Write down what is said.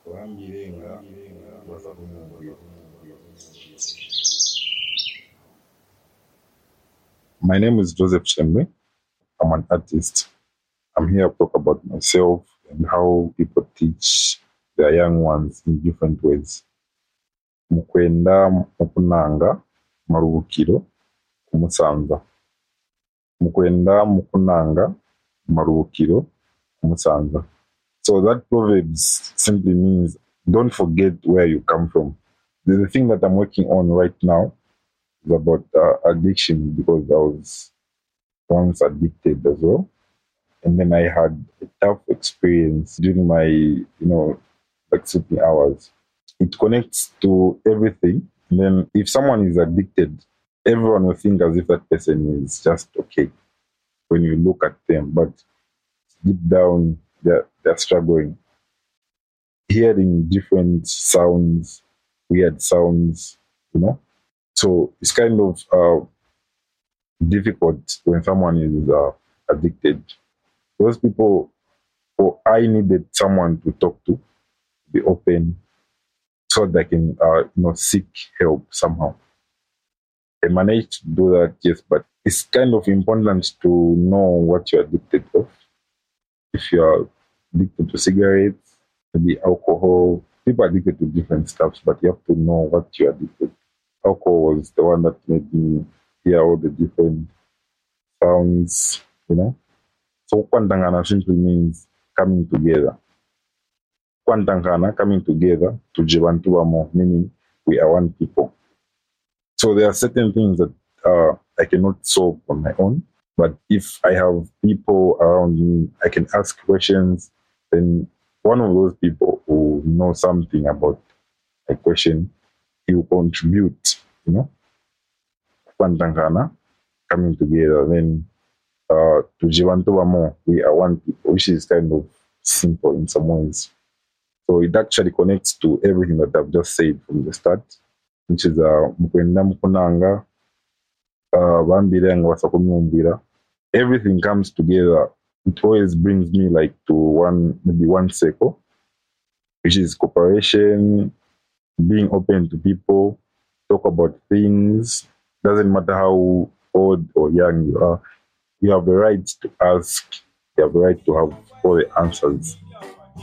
Wambirenga Wasakumubwira. My name is Joseph Chembe. I'm an artist. I'm here to talk about myself and how people teach their young ones in different ways. Mukwenda mukunanga maruhukiro kumusanza. Mukwenda mukunanga maruhukiro kumusanza. So that proverb simply means don't forget where you come from. The thing that I'm working on right now is about addiction, because I was once addicted as well. And then I had a tough experience during my, sleeping hours. It connects to everything. And then if someone is addicted, everyone will think as if that person is just okay when you look at them. But deep down, they're struggling. Hearing different sounds, weird sounds, So it's kind of difficult when someone is addicted. Those people, I needed someone to talk to, be open, so they can, seek help somehow. I managed to do that, yes, but it's kind of important to know what you're addicted to. If you're addicted to cigarettes, maybe alcohol, people are addicted to different stuff, but you have to know what you're addicted to. Alcohol was the one that made me hear all the different sounds, So Kwantangana simply means coming together. Kwantangana, coming together, to Jibantuamo, meaning we are one people. So there are certain things that I cannot solve on my own, but if I have people around me, I can ask questions, then one of those people who know something about a question, he will contribute, Kwantangana, coming together, then to Jibantuamo, we are one people, which is kind of simple in some ways. So it actually connects to everything that I've just said from the start, which is Mukwenda Mukunanga, Wambirenga Wasakumubwira. Everything comes together. It always brings me to one circle, which is cooperation, being open to people, talk about things. Doesn't matter how old or young you are, you have the right to ask, you have the right to have all the answers.